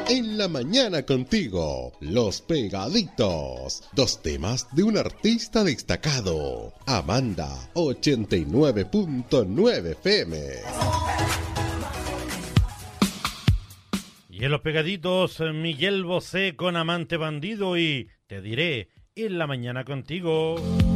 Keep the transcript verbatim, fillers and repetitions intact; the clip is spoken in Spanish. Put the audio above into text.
En la mañana contigo, Los Pegaditos. Dos temas de un artista destacado. Amanda, ochenta y nueve punto nueve F M. Y en Los Pegaditos, Miguel Bosé con Amante Bandido y Te diré en la mañana contigo.